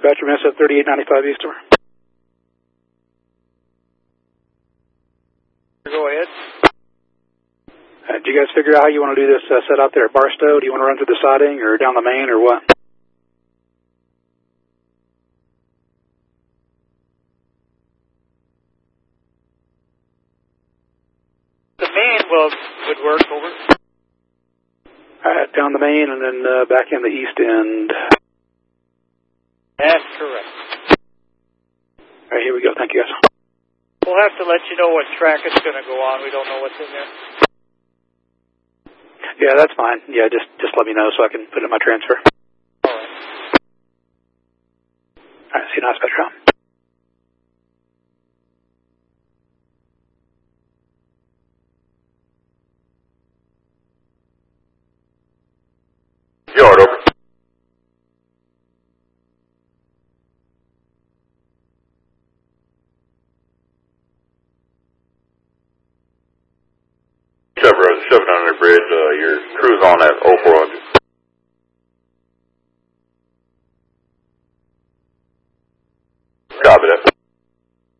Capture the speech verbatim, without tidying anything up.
Dispatcher, Minnesota thirty-eight ninety-five East. Go ahead. Uh, do you guys figure out how you want to do this uh, set out there at Barstow? Do you want to run through the siding or down the main or what? The main will would work over. All right, down the main and then uh, back in the east end. That's correct. All right, here we go. Thank you, guys. We'll have to let you know what track it's going to go on. We don't know what's in there. Yeah, that's fine. Yeah, just just let me know so I can put it in my transfer. All right. All right, see you now, Dispatcher. Yard, over. Chevrolet, seven hundred bridge, uh, your crew's on at oh four hundred.